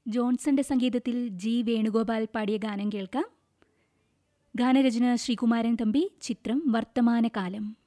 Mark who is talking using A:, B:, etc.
A: ജോൺസന്റെ സംഗീതത്തിൽ ജി വേണുഗോപാൽ പാടിയ ഗാനം കേൾക്കാം. ഗാനരചന ശ്രീകുമാരൻ തമ്പി. ചിത്രം വർത്തമാനകാലം.